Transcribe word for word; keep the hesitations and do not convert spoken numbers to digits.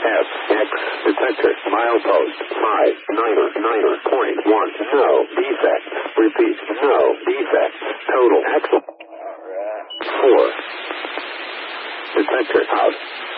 S, X, detector, milepost, five, niner, niner, point one, no, defect, repeat, no, defect, total, axle, four, detector, out.